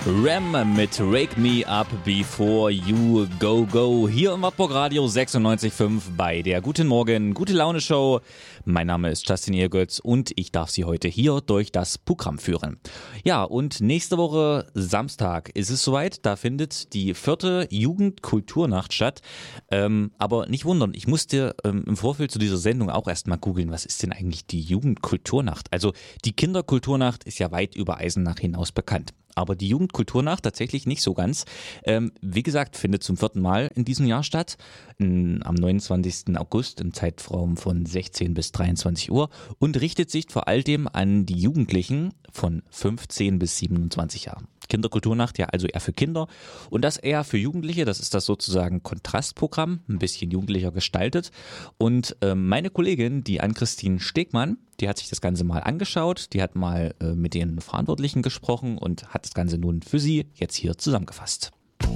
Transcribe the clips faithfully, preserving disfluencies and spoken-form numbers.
Ram mit Wake Me Up Before You Go Go hier im Wartburg Radio sechsundneunzig Komma fünf bei der Guten Morgen, Gute Laune Show. Mein Name ist Justin Ehrgötz und ich darf Sie heute hier durch das Programm führen. Ja, und nächste Woche Samstag ist es soweit, da findet die vierte Jugendkulturnacht statt. Ähm, aber nicht wundern, ich musste ähm, im Vorfeld zu dieser Sendung auch erstmal googeln, was ist denn eigentlich die Jugendkulturnacht? Also die Kinderkulturnacht ist ja weit über Eisenach hinaus bekannt. Aber die Jugendkulturnacht tatsächlich nicht so ganz. Ähm, wie gesagt, findet zum vierten Mal in diesem Jahr statt. In, am neunundzwanzigsten August im Zeitraum von sechzehn bis dreiundzwanzig Uhr und richtet sich vor allem an die Jugendlichen von fünfzehn bis siebenundzwanzig Jahren. Kinderkulturnacht ja also eher für Kinder und das eher für Jugendliche, das ist das sozusagen Kontrastprogramm, ein bisschen jugendlicher gestaltet. Und äh, meine Kollegin, die Ann-Christine Stegmann, die hat sich das Ganze mal angeschaut, die hat mal äh, mit den Verantwortlichen gesprochen und hat das Ganze nun für Sie jetzt hier zusammengefasst.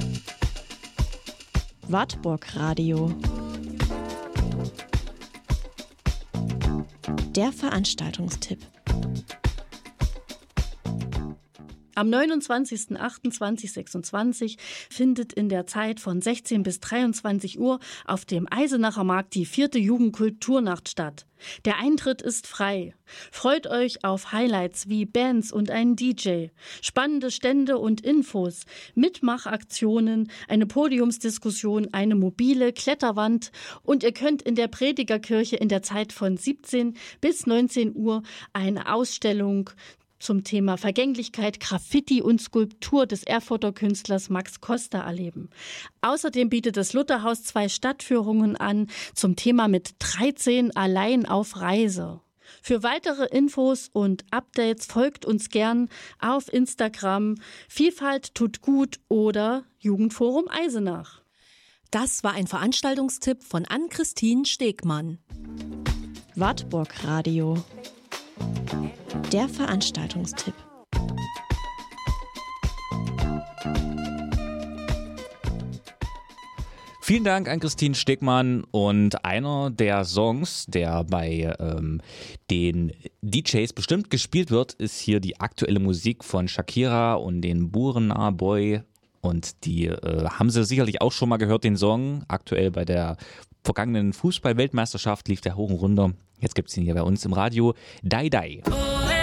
Wartburg Radio. Der Veranstaltungstipp. Am neunundzwanzigsten achten zweitausendsechsundzwanzig findet in der Zeit von sechzehn bis dreiundzwanzig Uhr auf dem Eisenacher Markt die vierte Jugendkulturnacht statt. Der Eintritt ist frei. Freut euch auf Highlights wie Bands und einen D J, spannende Stände und Infos, Mitmachaktionen, eine Podiumsdiskussion, eine mobile Kletterwand und ihr könnt in der Predigerkirche in der Zeit von siebzehn bis neunzehn Uhr eine Ausstellung zum Thema Vergänglichkeit, Graffiti und Skulptur des Erfurter Künstlers Max Costa erleben. Außerdem bietet das Lutherhaus zwei Stadtführungen an zum Thema mit dreizehn allein auf Reise. Für weitere Infos und Updates folgt uns gern auf Instagram Vielfalt tut gut oder Jugendforum Eisenach. Das war ein Veranstaltungstipp von Ann-Christine Stegmann. Wartburg Radio. Der Veranstaltungstipp. Vielen Dank an Christine Stegmann und einer der Songs, der bei ähm, den D Js bestimmt gespielt wird, ist hier die aktuelle Musik von Shakira und den Burna Boy und die äh, haben Sie sicherlich auch schon mal gehört, den Song. Aktuell bei der vergangenen Fußball-Weltmeisterschaft lief der hoch und runter. Jetzt gibt es ihn hier bei uns im Radio. Dai Dai.